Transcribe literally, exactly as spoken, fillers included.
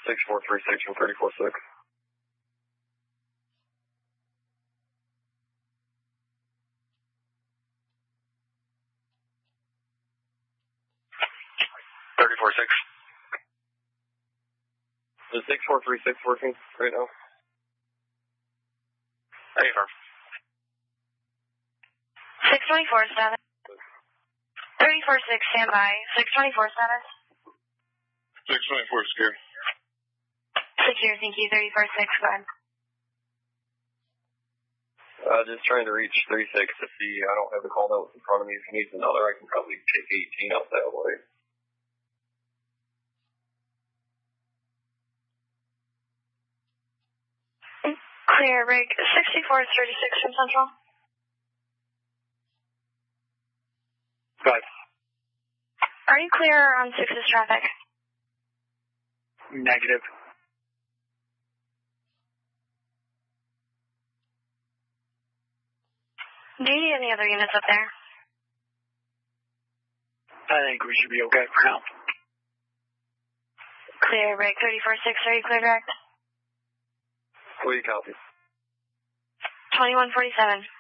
six four three six from thirty-four six. thirty-four six. Is six four three six working right now? Affirm. six twenty-four status. thirty-four six standby. six twenty-four status. six twenty-four secure. Secure, thank you. thirty-four six, go ahead. Uh, just trying to reach three six to see. I don't have the call notes in front of me. If he needs another, I can probably take eighteen out that way. Clear, rig sixty-four thirty-six from Central. Go ahead. Are you clear on six's traffic? Negative. Do you need any other units up there? I think we should be okay for now. Clear, rig thirty-four six, are you clear direct? Will you copy? twenty-one forty-seven.